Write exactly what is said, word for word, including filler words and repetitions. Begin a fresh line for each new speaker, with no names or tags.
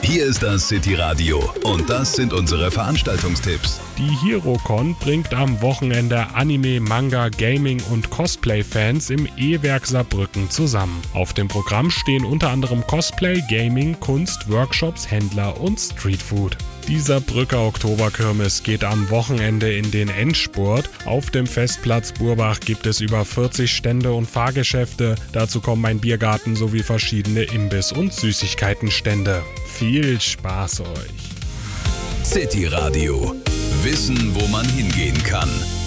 Hier ist das City Radio und das sind unsere Veranstaltungstipps.
Die HeroCon bringt am Wochenende Anime, Manga, Gaming und Cosplay-Fans im E-Werk Saarbrücken zusammen. Auf dem Programm stehen unter anderem Cosplay, Gaming, Kunst, Workshops, Händler und Streetfood. Die Saarbrücker Oktoberkirmes geht am Wochenende in den Endspurt. Auf dem Festplatz Burbach gibt es über vierzig Stände und Fahrgeschäfte. Dazu kommen ein Biergarten sowie verschiedene Imbiss- und Süßigkeitenstände. Viel Spaß euch!
City Radio. Wissen, wo man hingehen kann.